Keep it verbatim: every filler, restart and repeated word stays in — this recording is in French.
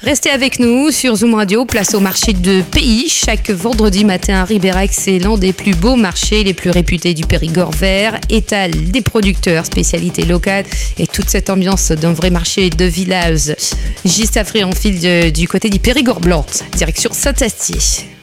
Restez avec nous sur Zoom Radio, place au marché de Pays. Chaque vendredi matin à Ribérac, c'est l'un des plus beaux marchés, les plus réputés du Périgord vert. Étal des producteurs, spécialités locales et toute cette ambiance d'un vrai marché de village. Juste après, on file de, du côté du Périgord blanc, direction Saint-Astier.